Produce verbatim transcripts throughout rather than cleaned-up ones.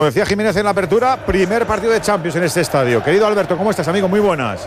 Decía Jiménez en la apertura, primer partido de Champions en este estadio. Querido Alberto, ¿cómo estás, amigo? Muy buenas.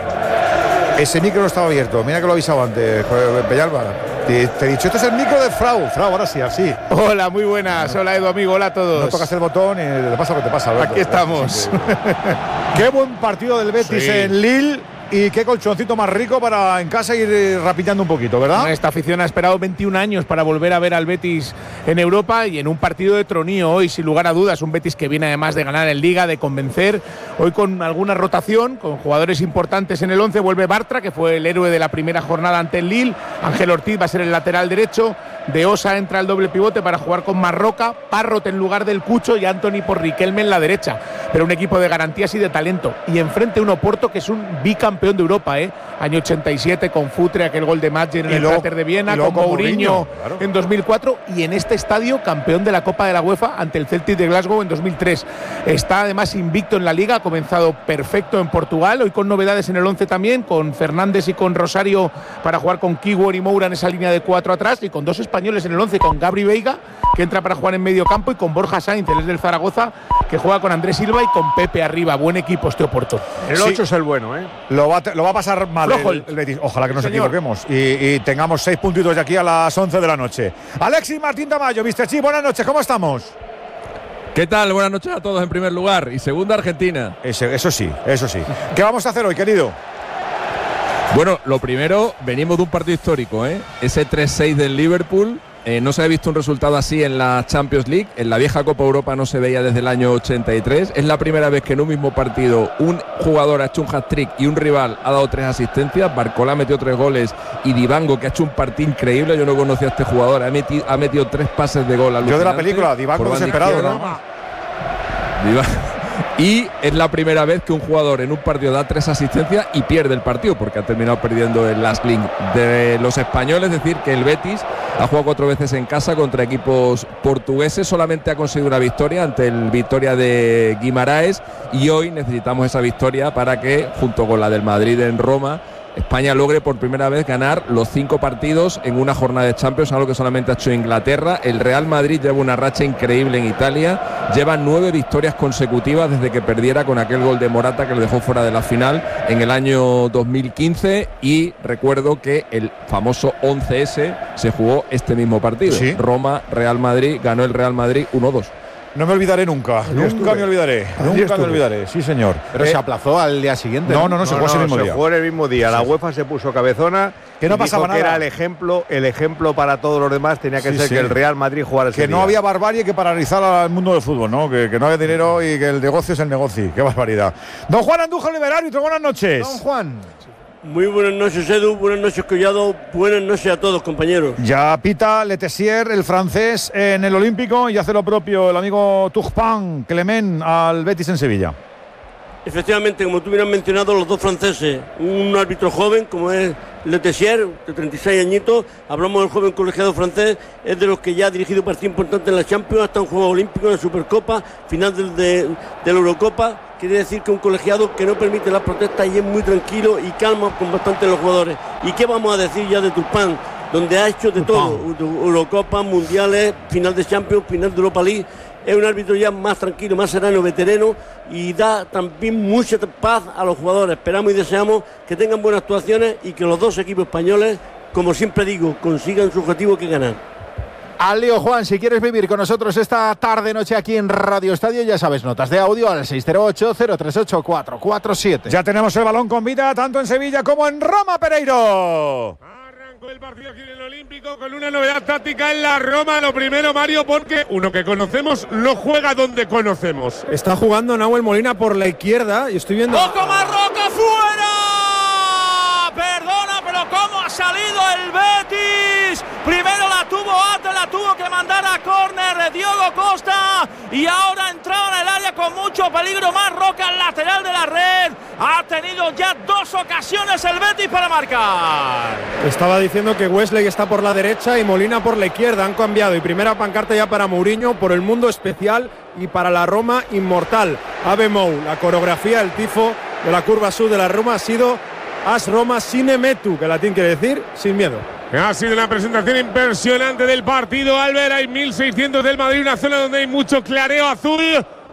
Ese micro no estaba abierto, mira que lo avisaba antes, Peñalba. Te, te he dicho, este es el micro de Frau. Frau, ahora sí, así. Hola, muy buenas. Hola, Edu, amigo. Hola a todos. No tocas el botón y te pasa lo que te pasa, Alberto. Aquí estamos. Qué buen partido del Betis sí. en Lille. Y qué colchoncito más rico para en casa ir rapitando un poquito, ¿verdad? Esta afición ha esperado veintiún años para volver a ver al Betis en Europa y en un partido de tronío hoy, sin lugar a dudas. Un Betis que viene además de ganar en Liga, de convencer. Hoy con alguna rotación, con jugadores importantes en el once. Vuelve Bartra, que fue el héroe de la primera jornada ante el Lille. Ángel Ortiz va a ser el lateral derecho. De Osa entra el doble pivote para jugar con Marroca. Parrot en lugar del Cucho y Anthony por Riquelme en la derecha. Pero un equipo de garantías y de talento. Y enfrente un Oporto que es un bicampeón de Europa, ¿eh? Año ochenta y siete con Futre, aquel gol de Madger en y el luego, Cráter de Viena, con Mourinho claro. en dos mil cuatro y en este estadio campeón de la Copa de la UEFA ante el Celtic de Glasgow en dos mil tres. Está además invicto en la Liga, ha comenzado perfecto en Portugal, hoy con novedades en el once también, con Fernández y con Rosario para jugar con Kiwior y Moura en esa línea de cuatro atrás y con dos españoles en el once, con Gabri Veiga, que entra para jugar en medio campo, y con Borja Sainz, el del Zaragoza, que juega con Andrés Silva y con Pepe arriba. Buen equipo este Oporto. El ocho sí. es el bueno, ¿eh? Lo va, lo va a pasar mal el, el Betis. Ojalá que nos Señor. equivoquemos y, y tengamos seis puntitos de aquí a las once de la noche. Alexis Martín Tamayo, mister Chi, buenas noches, ¿cómo estamos? ¿Qué tal? Buenas noches a todos en primer lugar. Y segunda, Argentina. Ese, eso sí, eso sí. ¿Qué vamos a hacer hoy, querido? Bueno, lo primero, venimos de un partido histórico, ¿eh? Ese tres seis del Liverpool. Eh, no se ha visto un resultado así en la Champions League. En la vieja Copa Europa no se veía desde el año ochenta y tres. Es la primera vez que en un mismo partido un jugador ha hecho un hat-trick y un rival ha dado tres asistencias. Barcola metió tres goles y Dibango, que ha hecho un partido increíble. Yo no conocía a este jugador. Ha metido, ha metido tres pases de gol. Yo de la película, Dibango desesperado, ¿no? Dibango. Y es la primera vez que un jugador en un partido da tres asistencias y pierde el partido, porque ha terminado perdiendo el last link de los españoles. Es decir, que el Betis ha jugado cuatro veces en casa contra equipos portugueses, solamente ha conseguido una victoria ante el Victoria de Guimaraes, y hoy necesitamos esa victoria para que, junto con la del Madrid en Roma, España logre por primera vez ganar los cinco partidos en una jornada de Champions, algo que solamente ha hecho Inglaterra. El Real Madrid lleva una racha increíble en Italia, lleva nueve victorias consecutivas desde que perdiera con aquel gol de Morata que le dejó fuera de la final en el año dos mil quince, y recuerdo que el famoso once ese se jugó este mismo partido. ¿Sí? Roma, Real Madrid, ganó el Real Madrid uno dos. No me olvidaré nunca, Allí nunca estuve. me olvidaré, Allí nunca estuve. me olvidaré, sí señor. Pero eh, se aplazó al día siguiente. No, no, no, no se jugó no, ese mismo se día. Se jugó en el mismo día, la UEFA se puso cabezona. Que no pasaba nada. Que era el ejemplo, el ejemplo para todos los demás, tenía que sí, ser sí. que el Real Madrid jugara ese Que día. no había barbarie que paralizar al mundo del fútbol, ¿no? Que, que no había dinero y que el negocio es el negocio. Qué barbaridad. Don Juan Andújar Liberal, buenas noches. Don Juan. Muy buenas noches, Edu, buenas noches, Collado, buenas noches a todos, compañeros. Ya pita Letessier, el francés, en el Olímpico, y hace lo propio el amigo Turpin Clement al Betis en Sevilla. Efectivamente, como tú bien has mencionado, los dos franceses, un árbitro joven como es Letessier, de treinta y seis añitos, hablamos del joven colegiado francés, es de los que ya ha dirigido partidos importantes en la Champions, hasta un juego olímpico, en la Supercopa, final del, de, de la Eurocopa. Quiere decir que un colegiado que no permite las protestas y es muy tranquilo y calma con bastante los jugadores. ¿Y qué vamos a decir ya de Turpin? Donde ha hecho de todo, Eurocopa, mundiales, final de Champions, final de Europa League. Es un árbitro ya más tranquilo, más sereno, veterano, y da también mucha paz a los jugadores. Esperamos y deseamos que tengan buenas actuaciones y que los dos equipos españoles, como siempre digo, consigan su objetivo, que ganar. Al lío, Juan, si quieres vivir con nosotros esta tarde noche aquí en Radio Estadio, ya sabes, notas de audio al seis cero ocho, cero tres ocho, cuatro cuatro siete. Ya tenemos el balón con vida tanto en Sevilla como en Roma, Pereiro. El partido aquí en el Olímpico con una novedad táctica en la Roma. Lo primero, Mario, porque uno que conocemos lo juega donde conocemos. Está jugando Nahuel Molina por la izquierda y estoy viendo... ¡Ojo Marroca fuera! Perdona, pero ¿cómo ha salido el Betis? Primero la tuvo Ate, la tuvo que mandar a córner Diogo Costa, y ahora entraba en el área con mucho peligro Marroca, al lateral de la red. Ha tenido ya dos ocasiones el Betis para marcar. Estaba diciendo que Wesley está por la derecha y Molina por la izquierda. Han cambiado, y primera pancarta ya para Mourinho por el mundo especial y para la Roma inmortal. Ave Mou, la coreografía, el tifo de la curva sur de la Roma ha sido As Roma sine metu, que latín quiere decir sin miedo. Ha sido una presentación impresionante del partido, Albert. Hay mil seiscientos del Madrid, una zona donde hay mucho clareo azul.